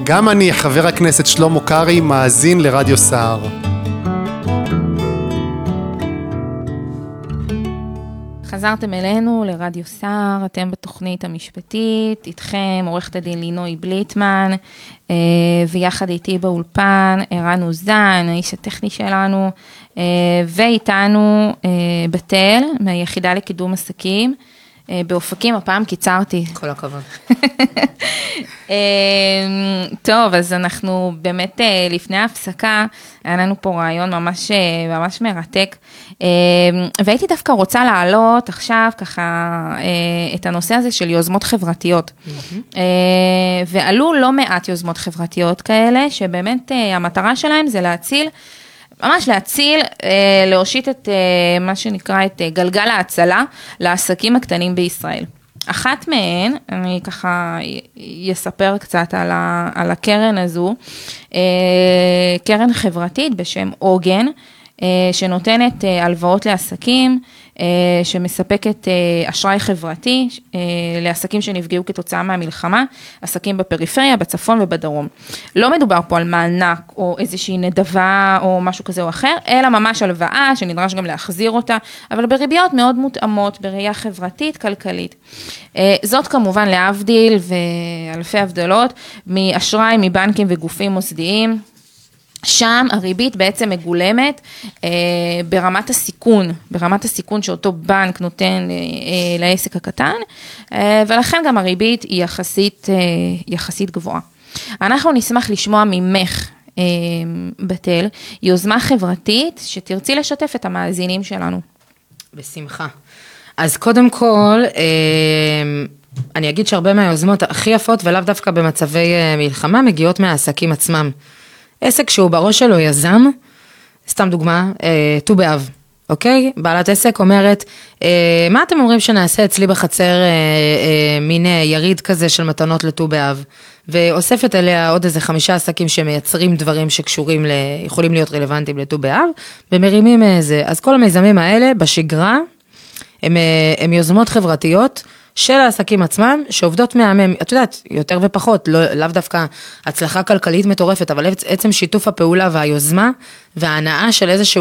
גם אני, חבר הכנסת שלמה קרעי, מאזין לרדיו סער. חזרתם אלינו לרדיו סער, אתם בתוכנית המשפטית, איתכם עורכת הדין לינוי בליטמן, ויחד איתי באולפן ערן אוזן, האיש הטכני שלנו, ואיתנו בתל, מהיחידה לקידום עסקים, באופקים, הפעם קיצרתי. כל הכבוד. טוב, אז אנחנו באמת לפני ההפסקה, היה לנו פה רעיון ממש מרתק, והייתי דווקא רוצה להעלות עכשיו ככה את הנושא הזה של יוזמות חברתיות. ועלו לא מעט יוזמות חברתיות כאלה, שבאמת המטרה שלהם זה ממש להציל, להושיט את מה שנקרא את גלגל ההצלה לעסקים הקטנים בישראל. אחת מהן, אני ככה אספר קצת על הקרן הזו, קרן חברתית בשם עוגן, שנותנת הלוואות לעסקים, שמספקת אשראי חברתי לעסקים שנפגעו כתוצאה מהמלחמה, עסקים בפריפריה, בצפון ובדרום. לא מדובר פה על מענק או איזושהי נדבה או משהו כזה או אחר, אלא ממש הלוואה שנדרש גם להחזיר אותה, אבל בריביות מאוד מותאמות, בראייה חברתית, כלכלית. זאת כמובן להבדיל ואלפי הבדלות מאשראי מבנקים וגופים מוסדיים, שם הריבית בעצם מגולמת ברמת הסיכון שאותו בנק נותן לעסק הקטן, ולכן גם הריבית היא יחסית גבוהה. אנחנו נשמח לשמוע ממך, בתל, יוזמה חברתית שתרצי לשתף את המאזינים שלנו. בשמחה. אז קודם כל, אני אגיד שהרבה מהיוזמות הכי יפות ולאו דווקא במצבי מלחמה מגיעות מהעסקים עצמם. עסק שהוא בראש שלו יזם, סתם דוגמה, ט"ו באב, אוקיי? בעלת עסק אומרת, מה אתם אומרים שנעשה אצלי בחצר מין יריד כזה של מתנות לט"ו באב, ואוספת אליה עוד איזה 5 עסקים שמייצרים דברים שקשורים, יכולים להיות רלוונטיים לט"ו באב, ומרימים זה. אז כל המיזמים האלה בשגרה, הם יוזמות חברתיות, של העסקים עצמם, שעובדות מהמם, את יודעת, יותר ופחות, לאו דווקא הצלחה כלכלית מטורפת, אבל עצם שיתוף הפעולה והיוזמה, וההנאה של איזשהו